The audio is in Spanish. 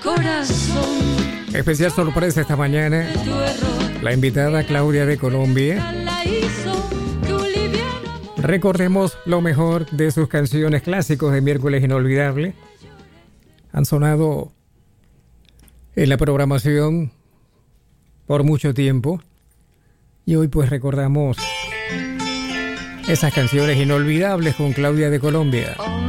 corazón. Especial sorpresa esta mañana. La invitada Claudia de Colombia. Recordemos lo mejor de sus canciones clásicos de Miércoles Inolvidable. Han sonado en la programación por mucho tiempo. Y hoy pues recordamos esas canciones inolvidables con Claudia de Colombia.